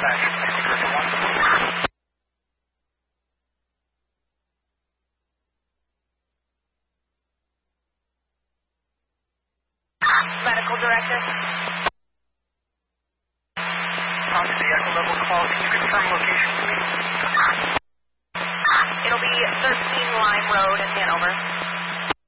dispatch. Medical director. On to the echo level call. Can you confirm location, please? It'll be 13 Lime Road in Hanover.